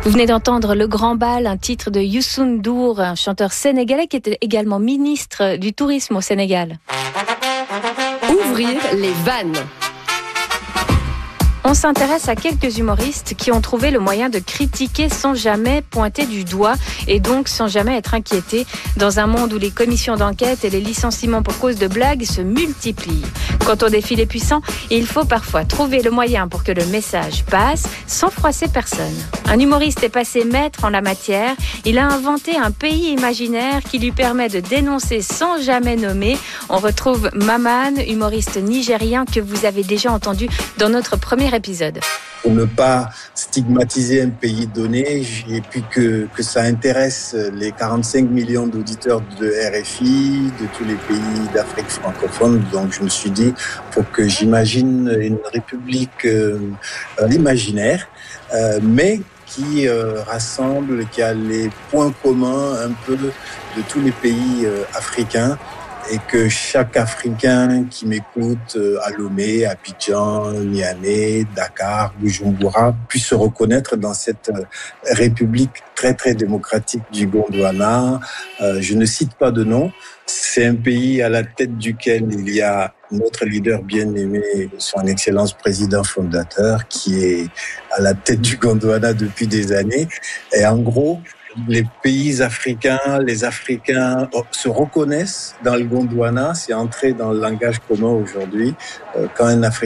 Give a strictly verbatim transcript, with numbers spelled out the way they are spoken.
Vous venez d'entendre Le Grand Bal, un titre de Youssou N'Dour, un chanteur sénégalais qui était également ministre du Tourisme au Sénégal. Ouvrir les vannes. On s'intéresse à quelques humoristes qui ont trouvé le moyen de critiquer sans jamais pointer du doigt et donc sans jamais être inquiétés dans un monde où les commissions d'enquête et les licenciements pour cause de blagues se multiplient. Quand on défie les puissants, il faut parfois trouver le moyen pour que le message passe sans froisser personne. Un humoriste est passé maître en la matière. Il a inventé un pays imaginaire qui lui permet de dénoncer sans jamais nommer. On retrouve Maman, humoriste nigérien que vous avez déjà entendu dans notre premier épisode. Pour ne pas stigmatiser un pays donné, et puis que, que ça intéresse les quarante-cinq millions d'auditeurs de R F I, de tous les pays d'Afrique francophone. Donc je me suis dit, faut que j'imagine une république euh, imaginaire, euh, mais qui euh, rassemble, qui a les points communs un peu de tous les pays euh, africains. Et que chaque Africain qui m'écoute à Lomé, Abidjan, Niamey, Dakar, Bujumbura puisse se reconnaître dans cette république très très démocratique du Gondwana. Euh, je ne cite pas de nom. C'est un pays à la tête duquel il y a notre leader bien-aimé, son Excellence président fondateur, qui est à la tête du Gondwana depuis des années. Et en gros, les pays africains, les Africains se reconnaissent dans le Gondwana. C'est entré dans le langage commun aujourd'hui. Quand un Africain